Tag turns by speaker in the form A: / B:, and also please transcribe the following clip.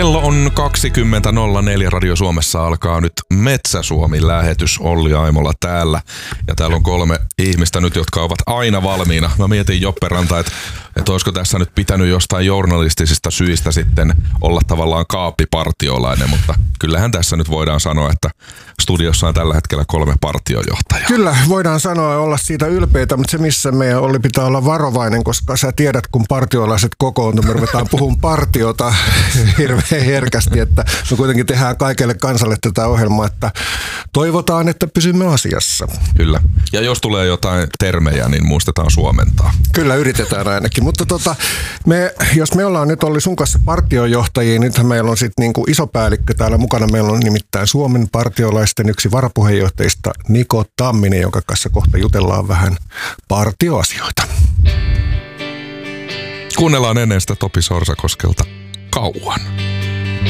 A: Kello on 20.04. Radio Suomessa alkaa nyt Metsä-Suomi-lähetys. Olli Aimola täällä. Ja täällä on 3 ihmistä nyt, jotka ovat aina valmiina. Mä mietin Joppe Ranta, että olisiko tässä nyt pitänyt jostain journalistisista syistä sitten olla tavallaan kaappipartiolainen. Mutta kyllähän tässä nyt voidaan sanoa, että studiossa on tällä hetkellä 3 partiojohtajaa.
B: Kyllä, voidaan sanoa ja olla siitä ylpeitä, mutta se missä meidän Olli pitää olla varovainen, koska sä tiedät, kun partiolaiset kokoontuu, me ruvetaan puhumaan partiota hirveän herkästi, että me kuitenkin tehdään kaikelle kansalle tätä ohjelmaa, että toivotaan, että pysymme asiassa.
A: Kyllä, ja jos tulee jotain termejä, niin muistetaan suomentaa.
B: Kyllä, yritetään ainakin, mutta jos me ollaan nyt Olli sun kanssa partiojohtajia, nythän meillä on sitten niinku iso päällikkö täällä mukana, meillä on nimittäin Suomen partiolaisten yksi varapuheenjohtajista Niko Tamminen, jonka kanssa kohta jutellaan vähän partioasioita.
A: Kuunnellaan ennen sitä Topi Sorsakoskelta Kauan.